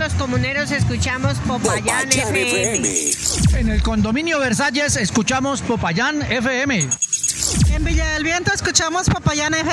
los comuneros escuchamos Popayán FM. En el condominio Versalles escuchamos Popayán FM. En Villa del Viento escuchamos Popayán FM.